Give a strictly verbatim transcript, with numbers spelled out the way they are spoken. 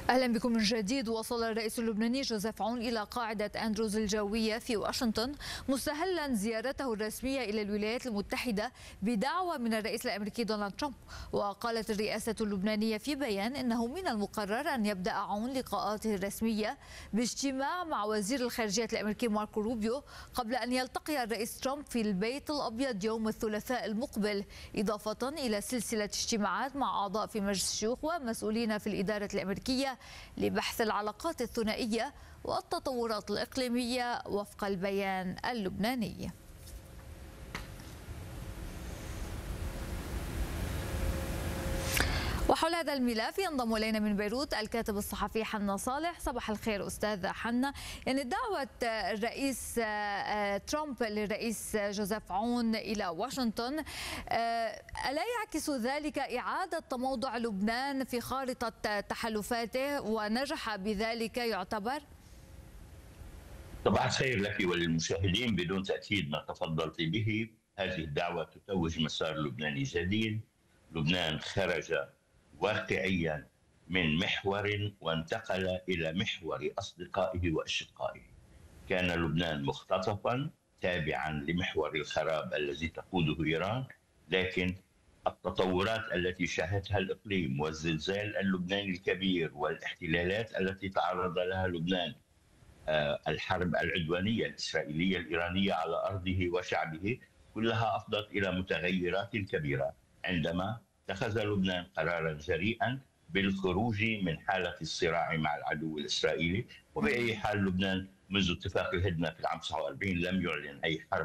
أهلا بكم من جديد. وصل الرئيس اللبناني جوزيف عون إلى قاعدة أندروز الجوية في واشنطن مستهلا زيارته الرسمية إلى الولايات المتحدة بدعوة من الرئيس الأمريكي دونالد ترامب. وقالت الرئاسة اللبنانية في بيان إنه من المقرر أن يبدأ عون لقاءاته الرسمية باجتماع مع وزير الخارجية الأمريكي ماركو روبيو قبل أن يلتقي الرئيس ترامب في البيت الأبيض يوم الثلاثاء المقبل، إضافة إلى سلسلة اجتماعات مع أعضاء في مجلس الشيوخ ومسؤولين في الإدارة الأمريكية لبحث العلاقات الثنائية والتطورات الإقليمية وفق البيان اللبناني. وحول هذا الملف ينضم إلينا من بيروت الكاتب الصحفي حنا صالح. صباح الخير أستاذ حنا. يعني دعوة الرئيس ترامب للرئيس جوزيف عون إلى واشنطن، ألا يعكس ذلك إعادة تموضع لبنان في خارطة تحالفاته ونجح بذلك يعتبر؟ صباح الخير لك وللمشاهدين. بدون تأكيد ما تفضلت به، هذه الدعوة تتوج مسار لبناني جديد. لبنان خرج واقعيا من محور وانتقل إلى محور أصدقائه وأشقائه. كان لبنان مختطفا تابعا لمحور الخراب الذي تقوده إيران، لكن التطورات التي شهدها الإقليم والزلزال اللبناني الكبير والاحتلالات التي تعرض لها لبنان، الحرب العدوانية الإسرائيلية الإيرانية على أرضه وشعبه، كلها أفضت إلى متغيرات كبيرة عندما اتخذ لبنان قرارا جريئا بالخروج من حالة الصراع مع العدو الإسرائيلي. وبأي حال لبنان منذ اتفاق الهدنة في العام تسعة وأربعين لم يعلن أي حرب